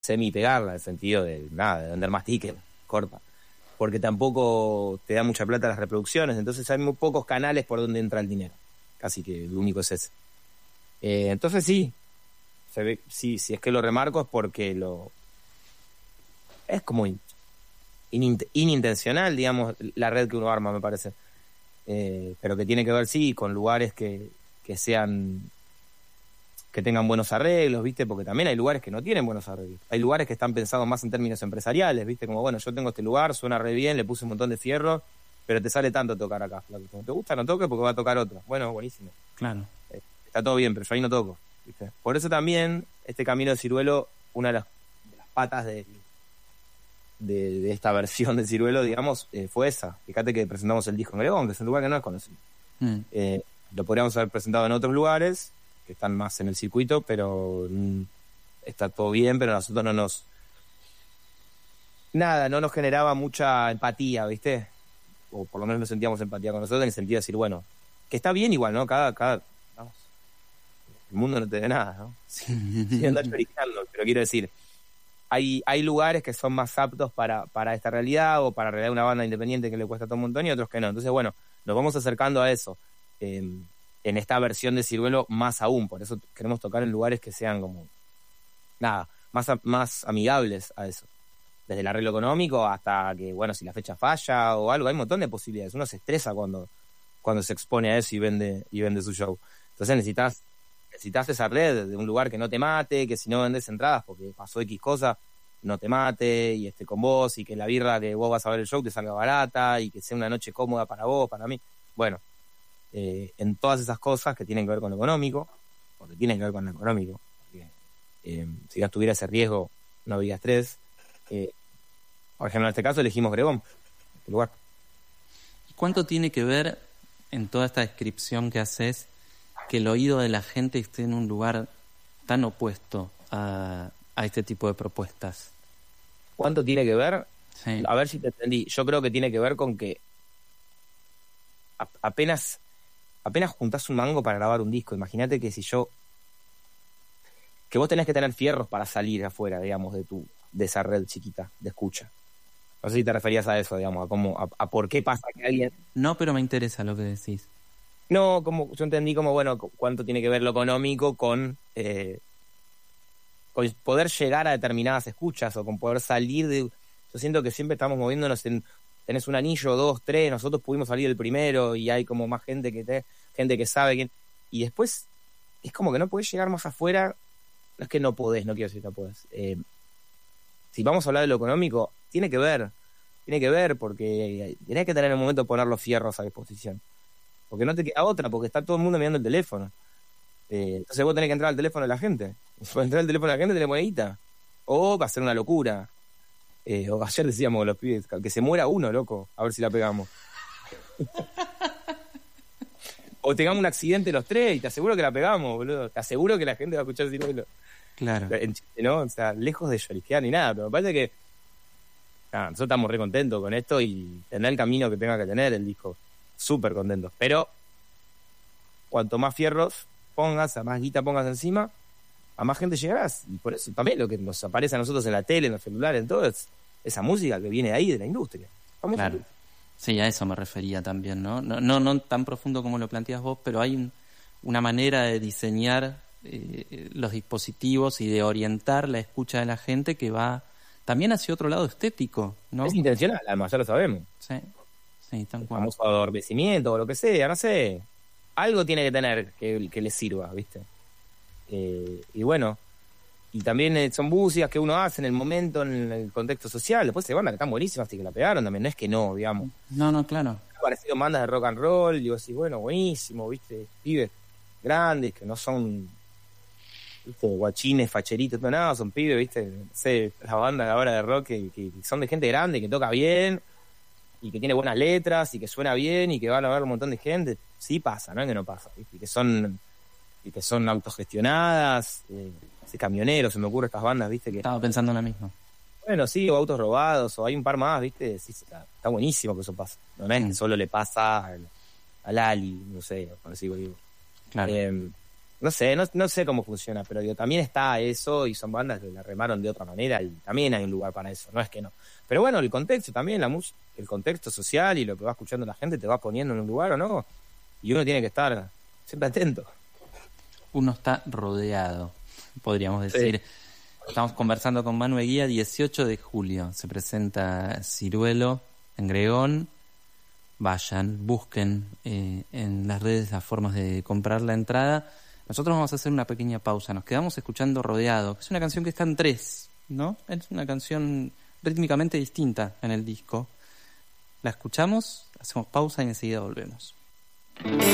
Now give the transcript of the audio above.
semi-pegarla, en el sentido de nada, de vender más tickets, corta. Porque tampoco te da mucha plata las reproducciones, entonces hay muy pocos canales por donde entra el dinero. Casi que lo único es ese. Entonces sí, se ve, sí, si es que lo remarco es porque es como inintencional, digamos, la red que uno arma, me parece. Pero que tiene que ver, sí, con lugares que sean, que tengan buenos arreglos, ¿viste? Porque también hay lugares que no tienen buenos arreglos. Hay lugares que están pensados más en términos empresariales, ¿viste? Como, bueno, yo tengo este lugar, suena re bien, le puse un montón de fierros, pero te sale tanto tocar acá. Como te gusta, no toques porque va a tocar otro. Bueno, buenísimo. Claro. Está todo bien, pero yo ahí no toco, ¿viste? Por eso también este camino de Ciruelo, una de las patas de esta versión de Ciruelo, digamos, fue esa. Fíjate que presentamos el disco en Gregón, que es un lugar que no es conocido. Lo podríamos haber presentado en otros lugares que están más en el circuito, pero está todo bien, pero a nosotros no nos generaba mucha empatía, ¿viste? O por lo menos no sentíamos empatía con nosotros en el sentido de decir, bueno, que está bien igual, ¿no? Vamos, el mundo no te dé nada, ¿no? Sí, andar lloriqueando, pero quiero decir, hay lugares que son más aptos para esta realidad o para realizar una banda independiente que le cuesta todo un montón y otros que no. Entonces, bueno, nos vamos acercando a eso en esta versión de Ciruelo más aún. Por eso queremos tocar en lugares que sean como, nada, más amigables a eso. Desde el arreglo económico hasta que, bueno, si la fecha falla o algo, hay un montón de posibilidades. Uno se estresa cuando se expone a eso y vende su show. Entonces necesitas esa red de un lugar que no te mate, que si no vendes entradas porque pasó X cosa, no te mate y esté con vos, y que la birra que vos vas a ver el show te salga barata y que sea una noche cómoda para vos, para mí. Bueno, en todas esas cosas que tienen que ver con lo económico, porque tienen que ver con lo económico, porque, si no tuviera ese riesgo no habría estrés. Por ejemplo, en este caso elegimos Gregón, este lugar. ¿Cuánto tiene que ver en toda esta descripción que haces que el oído de la gente esté en un lugar tan opuesto a este tipo de propuestas? ¿Cuánto tiene que ver? Sí. A ver si te entendí. Yo creo que tiene que ver con que apenas juntás un mango para grabar un disco. Imagínate que que vos tenés que tener fierros para salir afuera, digamos, de esa red chiquita de escucha. No sé si te referías a eso, digamos, a por qué pasa que alguien... No, pero me interesa lo que decís. No, como yo entendí como, bueno, cuánto tiene que ver lo económico con poder llegar a determinadas escuchas o con poder salir de... Yo siento que siempre estamos moviéndonos tenés un anillo, 2, 3, nosotros pudimos salir del primero y hay como más gente que sabe quién... Y después es como que no podés llegar más afuera. No es que no podés, no quiero decir que no podés. Si vamos a hablar de lo económico, tiene que ver porque tenés que tener en el momento de poner los fierros a disposición. Porque no te queda otra, porque está todo el mundo mirando el teléfono. Entonces vos tenés que entrar al teléfono de la gente. Y para entrar al teléfono de la gente tenés monedita. O va a ser una locura. O ayer decíamos los pibes, que se muera uno, loco, a ver si la pegamos. O tengamos un accidente los tres y te aseguro que la pegamos, boludo. Te aseguro que la gente va a escuchar Ciruelo. Claro. ¿No? O sea, lejos de lloriquear ni nada, pero me parece que nosotros estamos re contentos con esto y tendrá el camino que tenga que tener el disco. Súper contentos. Pero cuanto más fierros pongas, a más guita pongas encima, a más gente llegarás. Y por eso también lo que nos aparece a nosotros en la tele, en los celulares, en todo, es esa música que viene de ahí, de la industria. Vamos. Claro. Sí, a eso me refería también, ¿no? No tan profundo como lo planteas vos, pero hay una manera de diseñar los dispositivos y de orientar la escucha de la gente que va también hacia otro lado estético, ¿no? Es intencional, además, ya lo sabemos. Sí, tan cual. Famoso adormecimiento o lo que sea, no sé. Algo tiene que tener que le sirva, ¿viste? Y bueno, y también son músicas que uno hace en el momento, en el contexto social. Después hay bandas que están buenísimas y que la pegaron también, no es que no, digamos. No, claro. Han aparecido bandas de rock and roll, digo así, bueno, buenísimo, ¿viste? Pibes grandes que no son, ¿viste? Guachines, facheritos, no, nada, son pibes, ¿viste? No sé, las bandas ahora de rock que son de gente grande, que toca bien y que tiene buenas letras y que suena bien y que van a ver un montón de gente. Sí pasa, no es que no pasa, ¿viste? Y que son autogestionadas, camioneros, se me ocurre estas bandas, ¿viste? Que estaba pensando en la misma. Bueno, sí, o autos robados, o hay un par más, ¿viste? Sí, está buenísimo que eso pase. No es que solo le pasa al Ali, no sé, por decir algo. Claro. no sé cómo funciona, pero digo, también está eso y son bandas que la remaron de otra manera y también hay un lugar para eso, no es que no. Pero bueno, el contexto también, la música, el contexto social y lo que va escuchando la gente te va poniendo en un lugar o no, y uno tiene que estar siempre atento. Uno está rodeado, podríamos decir. Sí. Estamos conversando con Manu Eguía. 18 de julio se presenta Ciruelo en Gregón. Vayan, busquen en las redes las formas de comprar la entrada. Nosotros vamos a hacer una pequeña pausa. Nos quedamos escuchando Rodeado, que es una canción que está en 3, ¿no? Es una canción rítmicamente distinta en el disco. La escuchamos, hacemos pausa y enseguida volvemos.